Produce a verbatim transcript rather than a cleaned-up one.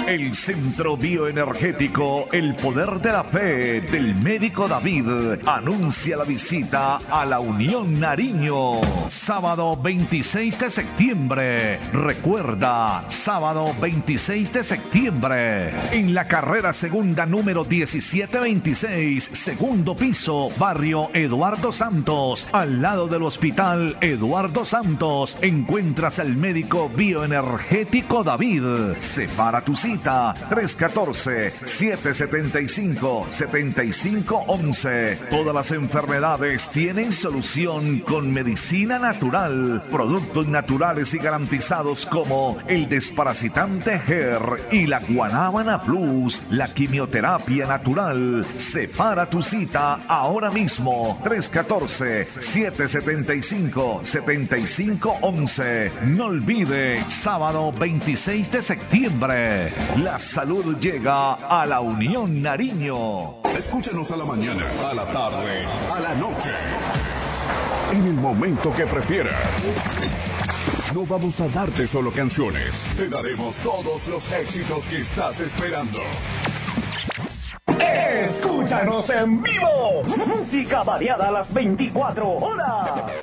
El Centro Bioenergético El Poder de la Fe del Médico David anuncia la visita a la Unión Nariño. Sábado veintiséis de septiembre. Recuerda, sábado veintiséis de septiembre. En la carrera segunda número diecisiete veintiséis, segundo piso, barrio Eduardo Santos, al lado del Hospital Eduardo Santos, encuentras al médico bioenergético David. Separa tu cita tres uno cuatro, siete siete cinco, siete cinco uno uno. Todas las enfermedades tienen solución con medicina natural, productos naturales y garantizados como el desparasitante G E R y la Guanábana Plus, la quimioterapia natural. Separa tu cita ahora mismo tres uno cuatro, siete siete cinco, siete cinco uno uno. No olvide, sábado veintiséis de septiembre, la salud llega a la Unión Nariño. Escúchanos a la mañana, a la tarde, a la noche, en el momento que prefieras. No vamos a darte solo canciones, te daremos todos los éxitos que estás esperando. Escúchanos en vivo. Música variada a las veinticuatro horas.